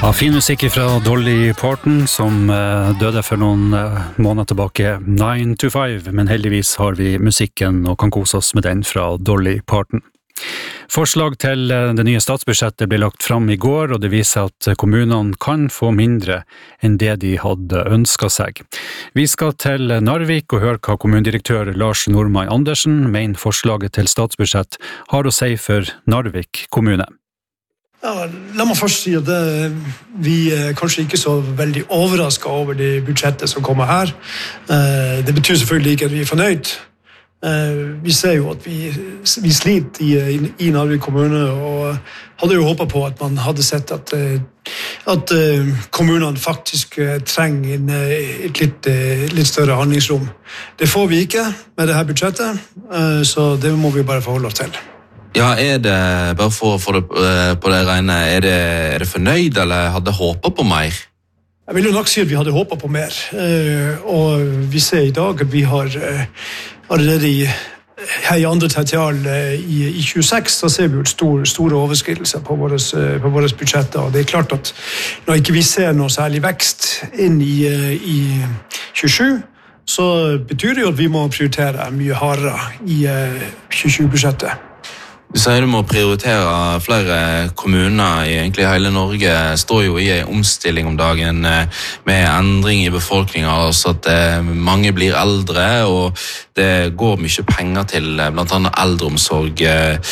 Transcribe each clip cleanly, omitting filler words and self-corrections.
Ja, fin musikk fra Dolly Parton, som døde for noen måneder tilbake, 9 to 5, men heldigvis har vi musikken og kan kose oss med den fra Dolly Parton. Forslag til det nye statsbudsjettet ble lagt fram i går, og det viser at kommunene kan få mindre enn det de hadde ønsket seg. Vi skal til Narvik og høre hva kommunedirektør Lars Normann Andersen mener forslaget til statsbudsjett har å si for Narvik kommune. Ja, la meg først si at vi kanskje ikke så veldig overrasket over det budsjettet som kommer her. Det betyr selvfølgelig ikke at vi fornøyd. Vi ser jo at vi sliter i Narvik kommune, og hadde jo håpet på at man hadde sett at kommunene faktisk trenger et litt større handlingsrom. Det får vi ikke med dette budsjettet, så det må vi bare forholde oss til. Ja, det, bare for å få det på det rene, er det fornøyd, eller hadde håpet på mer? Jeg vil jo nok si at vi hadde håpet på mer, og vi ser i dag at vi har allerede her i andre tertial i 26, så ser vi jo store overskridelser på våre budsjetter, og det er klart at når ikke vi ser noe særlig vekst inn i 27, så betyr det jo at vi må prioritere mye hardere i 27-budsjettet. Du sier du må prioritere. Flere kommuner i egentlig hele Norge står jo i en omstilling om dagen med endring i befolkningen, altså at mange blir eldre, og det går mye penger til blant annet eldreomsorg.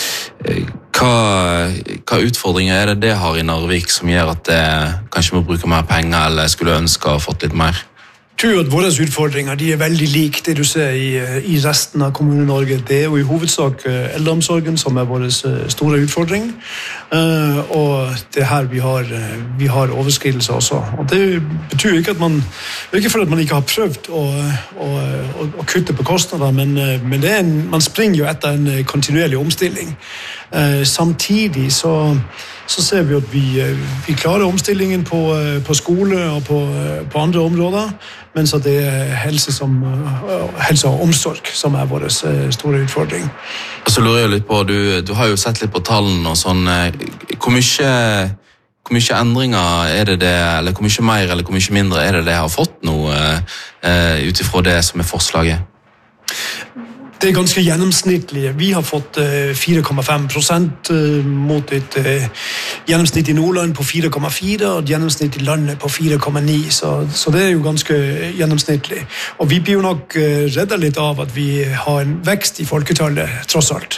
Hva utfordringer det har i Narvik som gjør at det kanskje må bruke mer penger, eller skulle ønske å ha fått litt mer? Jeg tror at våre utfordringer er veldig like det du ser i resten av Kommune-Norge. Det er jo i hovedsak eldreomsorgen som er vår store utfordring, og det er her vi har overskridelser også. Og det betyr ikke at det er ikke for at man ikke har prøvd å kutte på kostnader, men det er man springer jo etter en kontinuerlig omstilling. Samtidig så ser vi at vi klarer omstillingen på skole og på andre områder, mens at det er helse og omsorg som er vår store utfordring. Og så lurer jeg litt på, du har jo sett litt på tallene og sånn, hvor mye endringer det, eller hvor mye mer eller hvor mye mindre det har fått nå utifra det som er forslaget? Det er ganske gjennomsnittlig. Vi har fått 4,5% mot et gjennomsnitt i Nordland på 4,4 og et gjennomsnitt i landet på 4,9, så det er jo ganske gjennomsnittlig. Og vi blir jo nok reddet litt av at vi har en vekst i folketallet, tross alt.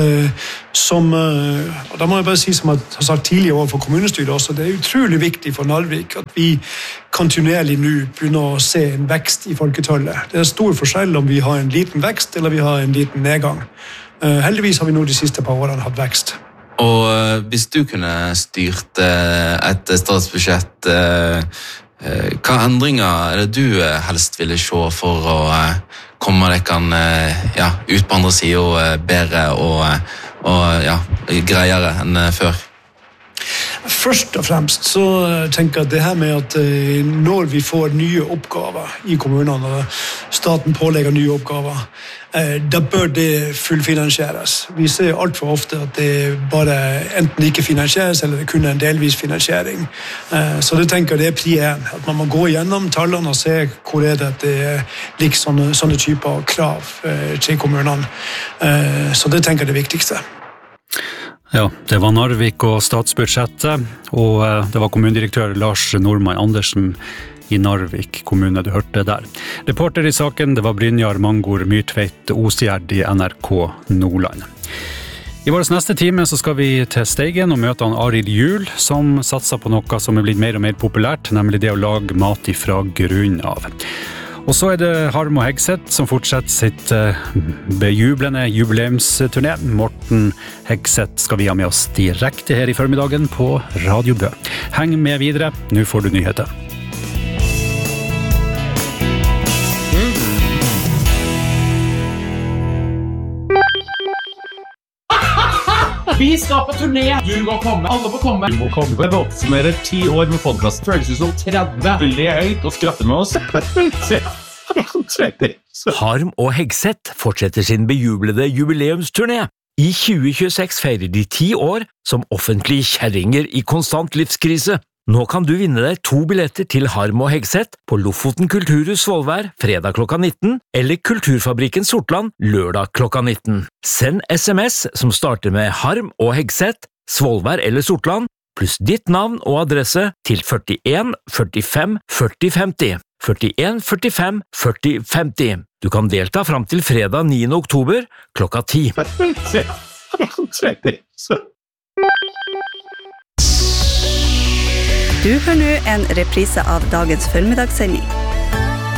Og da må jeg bare si, som jeg har sagt tidligere overfor kommunestyret også, det er utrolig viktig for Narvik at vi kontinuerlig nå begynner å se en vekst i folketallet. Det er stor forskjell om vi har en liten vekst eller vi har en liten nedgang. Heldigvis har vi nå de siste par årene hatt vekst. Og hvis du kunne styrt et statsbudsjett, hva endringer det du helst ville se for å komme ut på andre siden bedre og greiere enn før? Først og fremst så tenker jeg at det her med at når vi får nye oppgaver i kommunene, og staten pålegger nye oppgaver, da bør det fullfinansieres. Vi ser alt for ofte at det bare enten ikke finansieres, eller det kun er en delvis finansiering. Så det tenker jeg det er pri 1, at man må gå gjennom tallene og se hvor det at det ligger sånne typer krav til kommunene. Så det tenker jeg det viktigste. Ja, det var Narvik og statsbudsjettet, og det var kommunedirektør Lars Normann Andersen i Narvik kommune du hørte der. Reporter i saken, det var Brynjar Mangor Myrtveit Osgjerd i NRK Nordland. I vår neste time så skal vi til Steigen og møte Arild Juhl, som satser på noe som er blitt mer og mer populært, nemlig det å lage mat ifra grunn av. Og så det Harm og Hegseth som fortsetter sitt bejublende jubileumsturné. Morten Hegseth skal vi ha med oss direkte her i formiddagen på Radio Bø. Heng med videre, nå får du nyheter. Vi skal på turné. Du må komme. Alle må komme. Du må komme. Det oppsummerer 10 år med podcast. Føles ut som 30. Veldig høyt og skratter med oss. Harm og Hegseth fortsetter sin bejublede jubileumsturné. I 2026 feirer de 10 år som offentlige kjerringer i konstant livskrise. Nå kan du vinne deg 2 billetter til Harm og Hegseth på Lofoten Kulturhus Svolvær fredag klokka 19, eller Kulturfabrikken Sortland lørdag klokka 19. Send SMS som starter med Harm og Hegseth, Svolvær eller Sortland, pluss ditt navn og adresse til 41 45 40 50. 41 45 40 50. Du kan delta fram til fredag 9. oktober klokka 10. Du hører nå en reprise av dagens formidagssending.